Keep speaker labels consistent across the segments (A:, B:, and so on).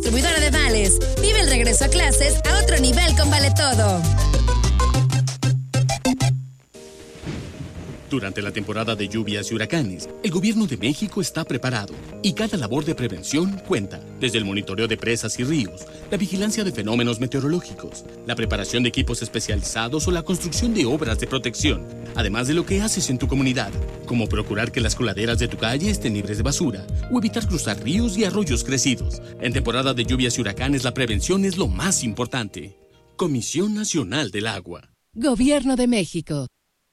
A: distribuidora de vales. Vive el regreso a clases a otro nivel con Vale Todo.
B: Durante la temporada de lluvias y huracanes, el Gobierno de México está preparado y cada labor de prevención cuenta. Desde el monitoreo de presas y ríos, la vigilancia de fenómenos meteorológicos, la preparación de equipos especializados o la construcción de obras de protección, además de lo que haces en tu comunidad, como procurar que las coladeras de tu calle estén libres de basura o evitar cruzar ríos y arroyos crecidos. En temporada de lluvias y huracanes, la prevención es lo más importante. Comisión Nacional del Agua.
C: Gobierno de México.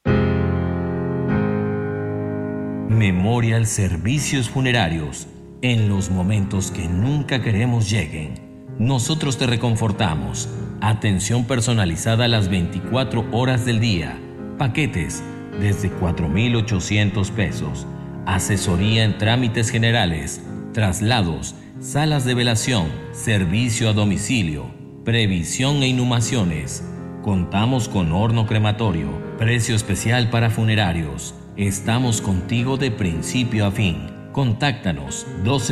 D: Memorial Servicios Funerarios. En los momentos que nunca queremos lleguen, nosotros te reconfortamos. Atención personalizada a las 24 horas del día. Paquetes desde 4,800 pesos. Asesoría en trámites generales, traslados, salas de velación, servicio a domicilio, previsión e inhumaciones. Contamos con horno crematorio, precio especial para funerarios. Estamos contigo de principio a fin. Contáctanos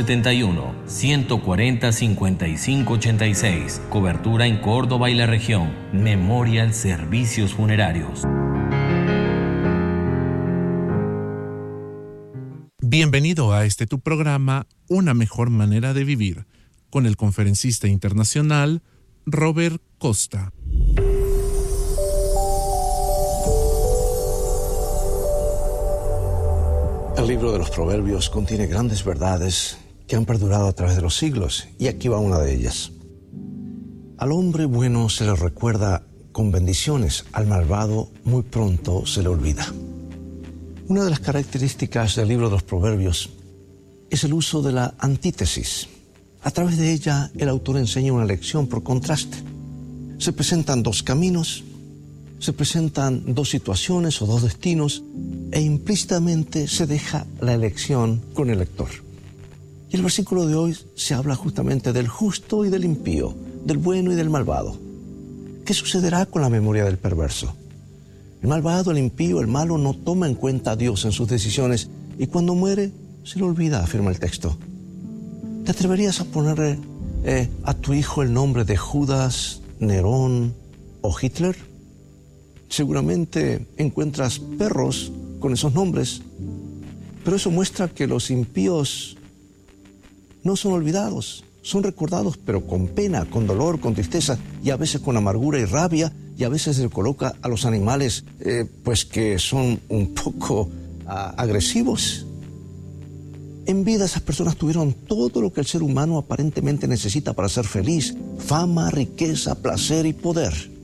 D: 271-140-5586. Cobertura en Córdoba y la región. Memorial Servicios Funerarios.
E: Bienvenido a tu programa Una mejor manera de vivir, con el conferencista internacional Robert Costa.
F: El libro de los Proverbios contiene grandes verdades que han perdurado a través de los siglos, y aquí va una de ellas. Al hombre bueno se le recuerda con bendiciones, al malvado muy pronto se le olvida. Una de las características del libro de los Proverbios es el uso de la antítesis. A través de ella, el autor enseña una lección por contraste. Se presentan dos caminos, se presentan dos situaciones o dos destinos, e implícitamente se deja la elección con el lector. Y el versículo de hoy se habla justamente del justo y del impío, del bueno y del malvado. ¿Qué sucederá con la memoria del perverso? El malvado, el impío, el malo no toma en cuenta a Dios en sus decisiones, y cuando muere se le olvida, afirma el texto. ¿Te atreverías a ponerle a tu hijo el nombre de Judas, Nerón o Hitler? Seguramente encuentras perros con esos nombres, pero eso muestra que los impíos no son olvidados, son recordados, pero con pena, con dolor, con tristeza, y a veces con amargura y rabia, y a veces se coloca a los animales pues que son un poco agresivos. En vida esas personas tuvieron todo lo que el ser humano aparentemente necesita para ser feliz: fama, riqueza, placer y poder.